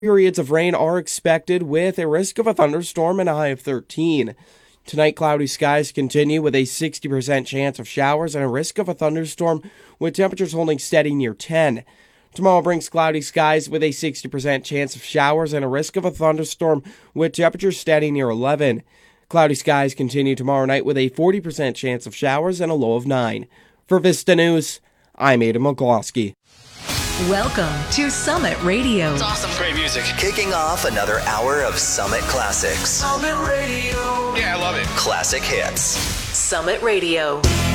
Periods of rain are expected with a risk of a thunderstorm and a high of 13. Tonight, cloudy skies continue with a 60% chance of showers and a risk of a thunderstorm with temperatures holding steady near 10. Tomorrow brings cloudy skies with a 60% chance of showers and a risk of a thunderstorm with temperatures steady near 11. Cloudy skies continue tomorrow night with a 40% chance of showers and a low of 9. For Vista News, I'm Aidan McCloskey. Welcome to Summit Radio. It's awesome. Great music. Kicking off another hour of Summit Classics. Summit Radio. Yeah, I love it. Classic hits. Summit Radio.